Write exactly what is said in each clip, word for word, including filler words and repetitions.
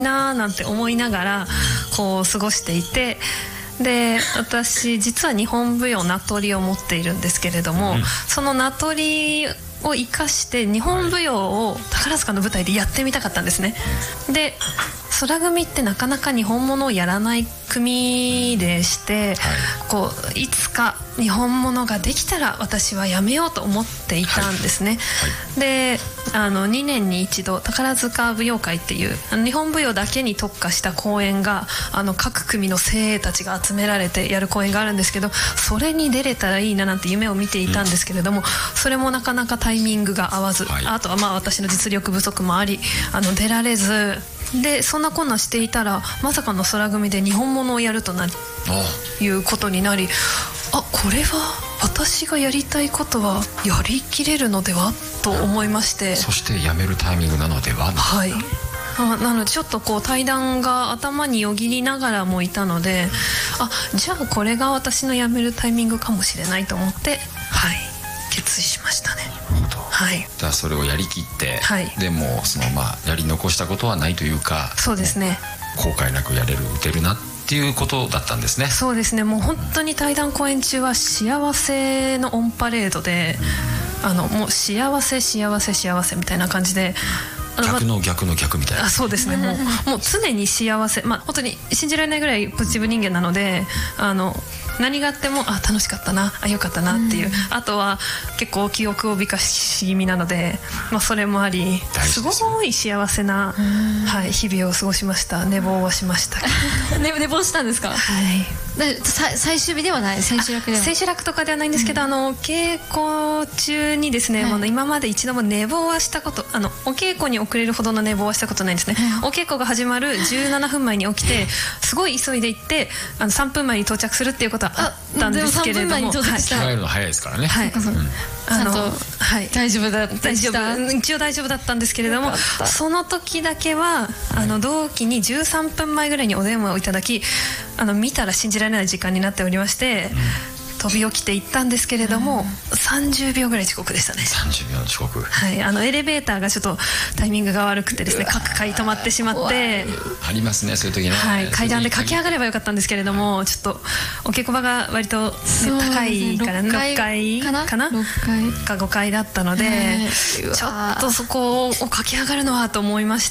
ななんて思いながらこう過ごしていて、で私実は日本舞踊名取を持っているんですけれども、うん、その名取を生かして日本舞踊を宝塚の舞台でやってみたかったんですね。で空組ってなかなか日本物をやらない組でして、はい、こういつか日本物ができたら私はやめようと思っていたんですね、はいはい、であのにねんに一度宝塚舞踊会っていう日本舞踊だけに特化した公演があの各組の精鋭たちが集められてやる公演があるんですけど、それに出れたらいいななんて夢を見ていたんですけれども、うん、それもなかなかタイミングが合わず、はい、あとはまあ私の実力不足もありあの出られずで、そんなこんなしていたらまさかの空組で日本物をやるとないうことになり、あ、これは私がやりたいことはやりきれるのではと思いまして、 そしてやめるタイミングなのでは、 はい、あなのでちょっとこう対談が頭によぎりながらもいたので、あ、じゃあこれが私のやめるタイミングかもしれないと思って、はい、決意しましたね。はい、 じゃあそれをやりきって、 はい、 でもその、まあ、やり残したことはないというか、 そうですね、 後悔なくやれる打てるなっていうことだったんですね。 そうですね、もう本当に対談公演中は幸せのオンパレードで、うん、あのもう幸せ幸せ幸せみたいな感じで、 逆の逆の逆みたいな、 あ、そうですね、もう、もう常に幸せ、まあ、本当に信じられないぐらいポジティブ人間なので、あの何があってもあ楽しかったな、あ良かったなっていう、うん、あとは結構記憶を美化し気味なので、まあ、それもありすごい幸せな、はい、日々を過ごしました。寝坊はしました寝, 寝坊したんですか。 はい、 で最終日ではない、千秋楽では千秋楽とかではないんですけど、うん、あの稽古中にですね、はい、もう今まで一度も寝坊はしたこと、あのお稽古に遅れるほどの寝坊はしたことないんですね、うん、お稽古が始まるじゅうななふんまえに起きてすごい急いで行ってあのさんぷんまえに到着するっていうことはあったんですけれども、 でもさんぷんまえに到着した、 着替えるの早いですからね、 はい、うん、 あのはい、大丈夫だった大丈夫一応大丈夫だったんですけれども、その時だけはあの同期にじゅうさんぷんまえぐらいにお電話をいただき、あの見たら信じられない時間になっておりまして、うん、飛び起きて行ったんですけれども、うん、さんじゅうびょうぐらい遅刻でしたね。 さんじゅうびょうの遅刻、 はい、あのエレベーターがちょっとタイミングが悪くてですね、各階止まってしまって、 ありますねそういう時ね、 はい、階段で駆け上がればよかったんですけれども、ちょっとお稽古場が割と、ね、高いからろっかいかなかなろっかいかごかいだったので、ちょっとそこを駆け上がるのはと思いまして、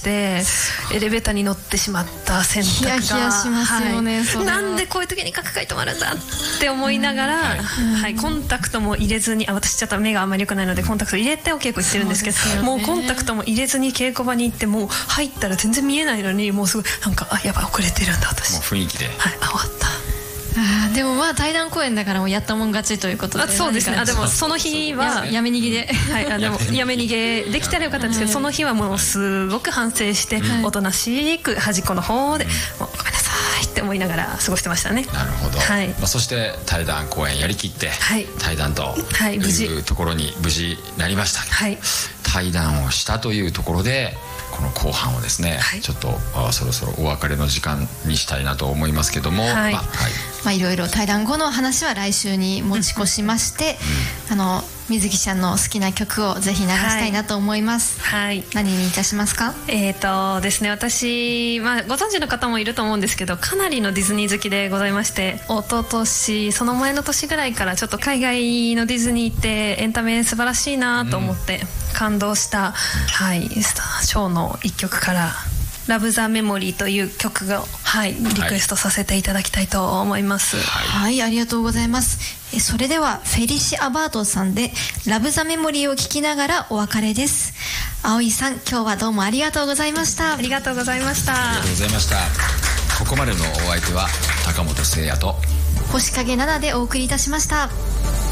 エレベーターに乗ってしまった選択がヒヤヒヤしますよね、 はい、なんでこういう時に各階止まるんだって思いながら、はいはい、コンタクトも入れずに、あ、私ちょっと目があんまり良くないのでコンタクト入れてお稽古してるんですけど、ね、もうコンタクトも入れずに稽古場に行って、もう入ったら全然見えないのに、もうすごいなんか、あ、やばい遅れてるんだ私、 もう雰囲気で、 はい、あ、終わった。 あでもまあ対談公演だからもうやったもん勝ちということで、 あ、そうですね、あでもその日はやめ逃げで、 はい、あでもやめ逃げできたらよかったんですけど、はい、その日はもうすごく反省して、はい、おとなしく端っこの方で、もうごめんなさいって思いながら過ごしてましたね。 なるほど、はい、まあ、そして対談公演やりきって、はい、対談というところに無事なりました、はい、対談をしたというところでこの後半をですね、はい、ちょっとそろそろお別れの時間にしたいなと思いますけども、はい、まあ、はい、まあ、いろいろ対談後の話は来週に持ち越しまして、うん、あの水木ちゃんの好きな曲をぜひ流したいなと思います、はい、何にいたしますか。 えーとですね、私、まあ、ご存知の方もいると思うんですけど、かなりのディズニー好きでございまして、一昨年その前の年ぐらいからちょっと海外のディズニーってエンタメ素晴らしいなと思って感動した、うん、はい、ショーの一曲からラブザメモリーという曲を、はい、リクエストさせていただきたいと思います。 はい、はい、ありがとうございます。えそれではフェリシ・アバートさんでラブザメモリーを聴きながらお別れです。葵さん、今日はどうもありがとうございました。 ありがとうございました。 ありがとうございました。ここまでのお相手は高本誠也と星影奈々でお送りいたしました。